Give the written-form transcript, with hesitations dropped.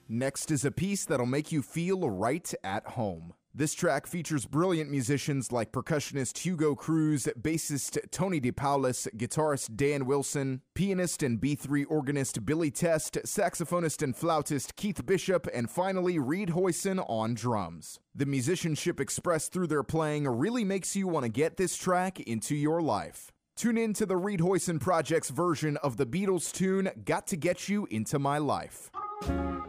Next is a piece that'll make you feel right at home. This track features brilliant musicians like percussionist Hugo Cruz, bassist Tony DePaulis, guitarist Dan Wilson, pianist and B3 organist Billy Test, saxophonist and flautist Keith Bishop, and finally Reed Hoyson on drums. The musicianship expressed through their playing really makes you want to get this track into your life. Tune in to the Reed Hoyson Project's version of the Beatles tune Got to Get You Into My Life.